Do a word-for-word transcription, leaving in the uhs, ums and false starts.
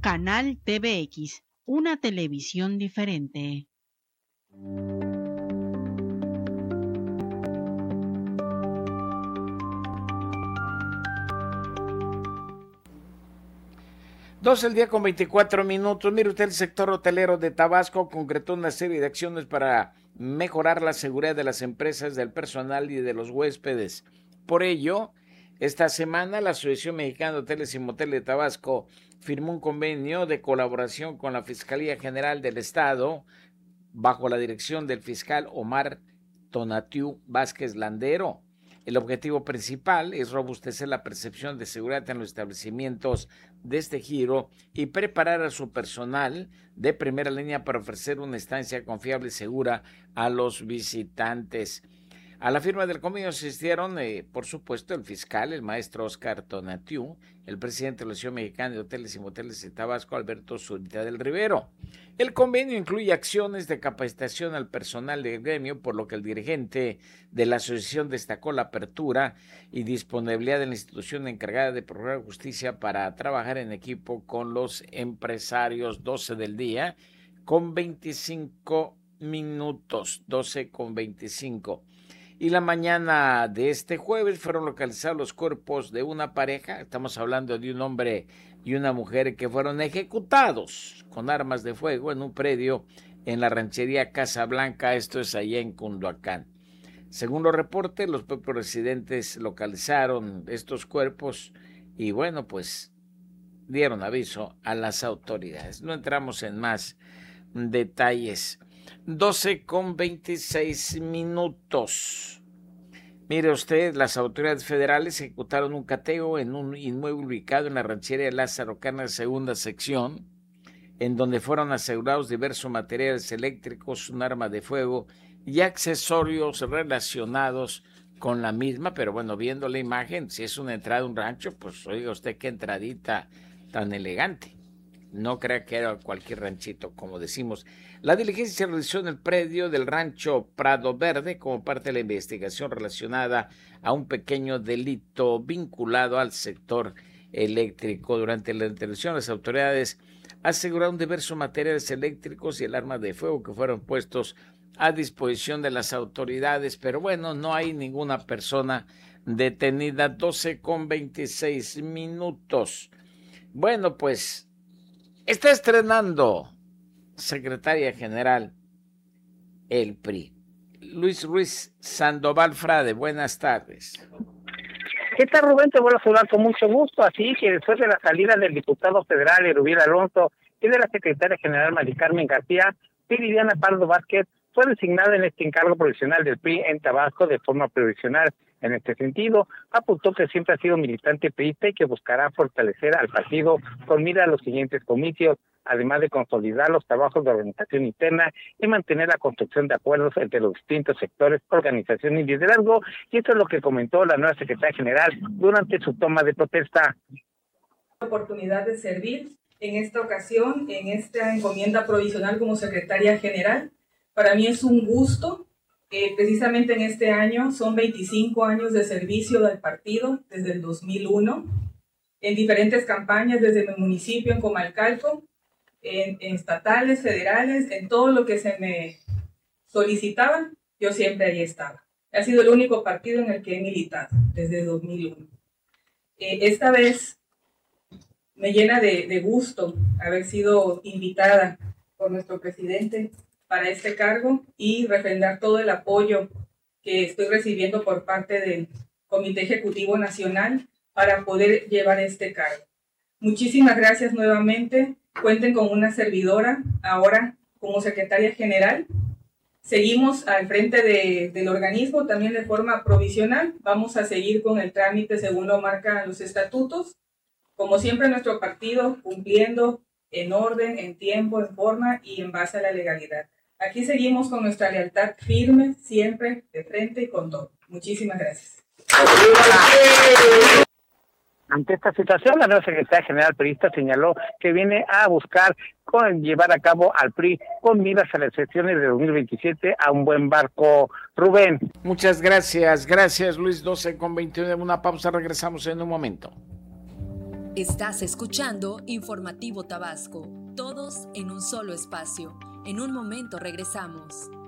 Canal T V X, una televisión diferente. doce el día con veinticuatro minutos. Mire usted, el sector hotelero de Tabasco concretó una serie de acciones para mejorar la seguridad de las empresas, del personal y de los huéspedes. Por ello, esta semana la Asociación Mexicana de Hoteles y Moteles de Tabasco firmó un convenio de colaboración con la Fiscalía General del Estado bajo la dirección del fiscal Omar Tonatiu Vázquez Landero. El objetivo principal es robustecer la percepción de seguridad en los establecimientos de este giro y preparar a su personal de primera línea para ofrecer una estancia confiable y segura a los visitantes. A la firma del convenio asistieron, eh, por supuesto, el fiscal, el maestro Oscar Tonatiu, el presidente de la Asociación Mexicana de Hoteles y Moteles de Tabasco, Alberto Zurita del Rivero. El convenio incluye acciones de capacitación al personal del gremio, por lo que el dirigente de la asociación destacó la apertura y disponibilidad de la institución encargada de procurar justicia para trabajar en equipo con los empresarios. doce del día con veinticinco minutos, doce con veinticinco. Y la mañana de este jueves fueron localizados los cuerpos de una pareja, estamos hablando de un hombre y una mujer que fueron ejecutados con armas de fuego en un predio en la ranchería Casa Blanca, esto es allá en Cunduacán. Según los reportes, los propios residentes localizaron estos cuerpos y bueno, pues dieron aviso a las autoridades. No entramos en más detalles. doce con veintiséis minutos. Mire usted, las autoridades federales ejecutaron un cateo en un inmueble ubicado en la ranchería Lázaro Cárdenas, segunda sección, en donde fueron asegurados diversos materiales eléctricos, un arma de fuego y accesorios relacionados con la misma. Pero bueno, viendo la imagen, si es una entrada a un rancho, pues oiga usted qué entradita tan elegante. No crea que era cualquier ranchito, como decimos. La diligencia se realizó en el predio del rancho Prado Verde como parte de la investigación relacionada a un pequeño delito vinculado al sector eléctrico. Durante la intervención, las autoridades aseguraron diversos materiales eléctricos y el arma de fuego que fueron puestos a disposición de las autoridades, pero bueno, no hay ninguna persona detenida. doce con veintiséis minutos. Bueno, pues está estrenando secretaria general el P R I. Luis Ruiz Sandoval Frade, buenas tardes. ¿Qué tal, Rubén? Te vuelvo a saludar con mucho gusto. Así que después de la salida del diputado federal Erubiel Alonso y de la secretaria general Mari Carmen García, Viridiana Pardo Vázquez fue designada en este encargo provisional del P R I en Tabasco de forma provisional. En este sentido, apuntó que siempre ha sido militante priista y que buscará fortalecer al partido con mira a los siguientes comicios, además de consolidar los trabajos de organización interna y mantener la construcción de acuerdos entre los distintos sectores, organización y liderazgo. Y esto es lo que comentó la nueva secretaria general durante su toma de protesta. Oportunidad de servir en esta ocasión, en esta encomienda provisional como secretaria general. Para mí es un gusto. Eh, precisamente en este año son veinticinco años de servicio del partido desde el dos mil uno, en diferentes campañas desde mi municipio en Comalcalco, en, en estatales, federales, en todo lo que se me solicitaba, yo siempre ahí estaba. Ha sido el único partido en el que he militado desde el dos mil uno. Eh, esta vez me llena de, de gusto haber sido invitada por nuestro presidente para este cargo y refrendar todo el apoyo que estoy recibiendo por parte del Comité Ejecutivo Nacional para poder llevar este cargo. Muchísimas gracias nuevamente. Cuenten con una servidora ahora como secretaria general. Seguimos al frente de, del organismo también de forma provisional. Vamos a seguir con el trámite según lo marcan los estatutos. Como siempre, nuestro partido cumpliendo en orden, en tiempo, en forma y en base a la legalidad. Aquí seguimos con nuestra lealtad firme, siempre de frente y con todo. Muchísimas gracias. Ante esta situación, la nueva secretaria general priista señaló que viene a buscar con llevar a cabo al P R I con miras a las elecciones de dos mil veintisiete a un buen barco. Rubén. Muchas gracias, gracias Luis. doce con veintiuno, una pausa, regresamos en un momento. Estás escuchando Informativo Tabasco, todos en un solo espacio. En un momento regresamos.